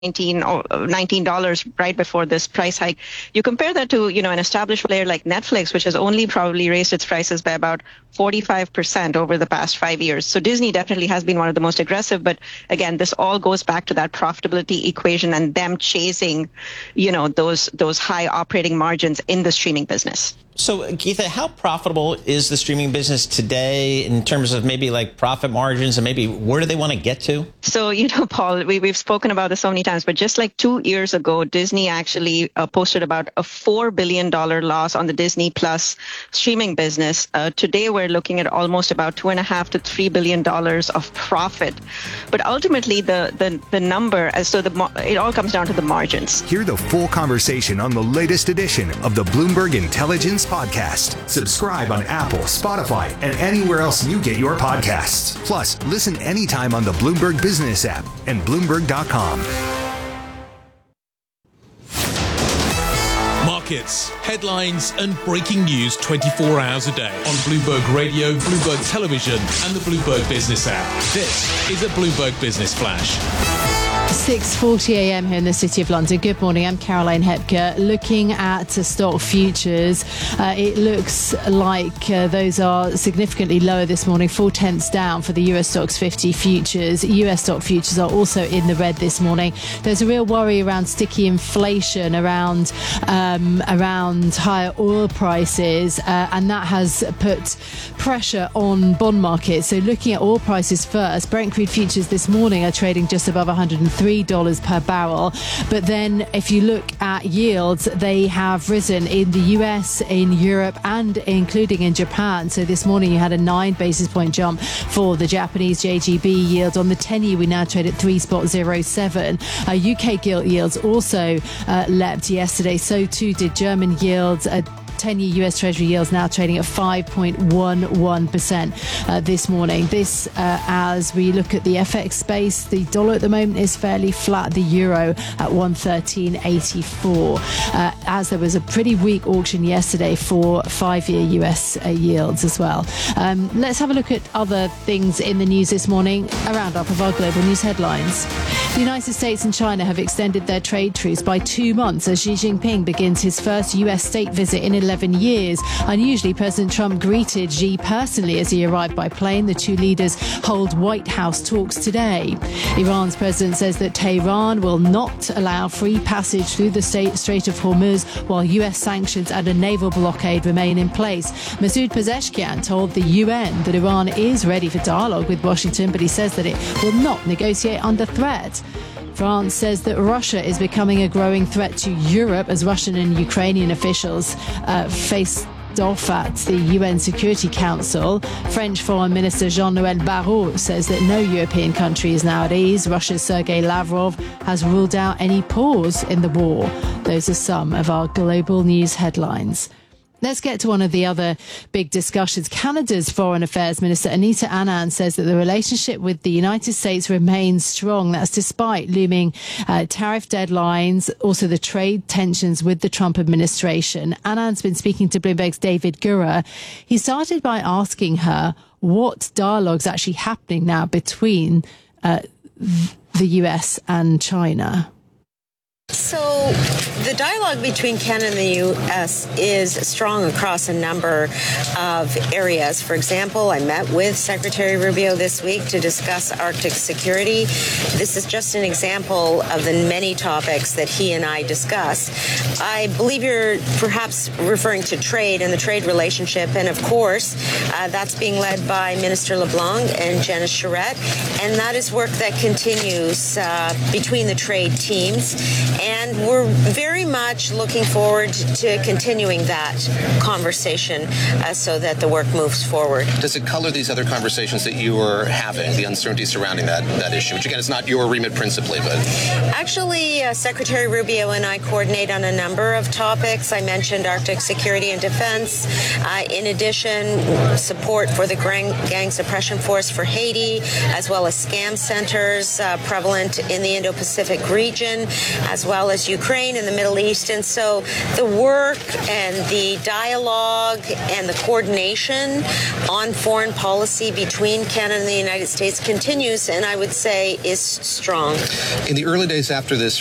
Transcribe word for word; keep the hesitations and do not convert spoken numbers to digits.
nineteen or nineteen dollars right before this price hike. You compare that to, you know, an established player like Netflix, which has only probably raised its prices by about forty-five percent over the past five years. So Disney definitely has been one of the most aggressive. But again, this all goes back to that profitability equation and them chasing, you know, those those high operating margins in the streaming business. So, Geetha, how profitable is the streaming business today in terms of maybe like profit margins, and maybe where do they want to get to? So, you know, Paul, we, we've spoken about this so many times, but just like two years ago, Disney actually uh, posted about a four billion dollars loss on the Disney Plus streaming business. Uh, today, we're looking at almost about two and a half to three billion dollars of profit. But ultimately, the, the, the number, as so the it all comes down to the margins. Hear the full conversation on the latest edition of the Bloomberg Intelligence Podcast. Subscribe on Apple, Spotify, and anywhere else you get your podcasts. Plus, listen anytime on the Bloomberg Business app and Bloomberg dot com. Markets, headlines, and breaking news twenty-four hours a day on Bloomberg Radio, Bloomberg Television, and the Bloomberg Business app. This is a Bloomberg Business Flash. six forty a m here in the City of London. Good morning, I'm Caroline Hepker. Looking at uh, stock futures, uh, it looks like uh, those are significantly lower this morning, four tenths down for the U S Stocks fifty futures. U S stock futures are also in the red this morning. There's a real worry around sticky inflation, around um, around higher oil prices, uh, and that has put pressure on bond markets. So looking at oil prices first, Brent crude futures this morning are trading just above one hundred three dollars per barrel. But then if you look at yields, they have risen in the U S, in Europe, and including in Japan. So this morning you had a nine basis point jump for the Japanese J G B yield. On the ten-year, we now trade at three point zero seven. Uh, U K gilt yields also uh, leapt yesterday. So too did German yields. Uh, ten-year U S Treasury yields now trading at five point one one percent uh, this morning. This, uh, as we look at the F X space, the dollar at the moment is fairly flat. The euro at one thirteen eighty-four, uh, as there was a pretty weak auction yesterday for five-year U S uh, yields as well. Um, let's have a look at other things in the news this morning. A roundup of our global news headlines. The United States and China have extended their trade truce by two months as Xi Jinping begins his first U S state visit in eleven years. Unusually, President Trump greeted Xi personally as he arrived by plane. The two leaders hold White House talks today. Iran's president says that Tehran will not allow free passage through the Strait of Hormuz while U S sanctions and a naval blockade remain in place. Masoud Pezeshkian told the U N that Iran is ready for dialogue with Washington, but he says that it will not negotiate under threat. France says that Russia is becoming a growing threat to Europe as Russian and Ukrainian officials uh, face off at the U N Security Council. French Foreign Minister Jean-Noël Barrot says that no European country is now at ease. Russia's Sergei Lavrov has ruled out any pause in the war. Those are some of our global news headlines. Let's get to one of the other big discussions. Canada's Foreign Affairs Minister Anita Anand says that the relationship with the United States remains strong. That's despite looming uh, tariff deadlines, also the trade tensions with the Trump administration. Anand's been speaking to Bloomberg's David Gura. He started by asking her what dialogue's actually happening now between uh, the U S and China. So the dialogue between Canada and the U S is strong across a number of areas. For example, I met with Secretary Rubio this week to discuss Arctic security. This is just an example of the many topics that he and I discuss. I believe you're perhaps referring to trade and the trade relationship. And of course, uh, that's being led by Minister LeBlanc and Janice Charette. And that is work that continues uh, between the trade teams. And we're very much looking forward to continuing that conversation uh, so that the work moves forward. Does it color these other conversations that you were having, the uncertainty surrounding that, that issue, which again is not your remit principally, but... Actually, uh, Secretary Rubio and I coordinate on a number of topics. I mentioned Arctic security and defense. Uh, in addition, support for the gang, gang suppression force for Haiti, as well as scam centers uh, prevalent in the Indo-Pacific region, as well as Ukraine and the Middle East. And so the work and the dialogue and the coordination on foreign policy between Canada and the United States continues, and I would say is strong. In the early days after this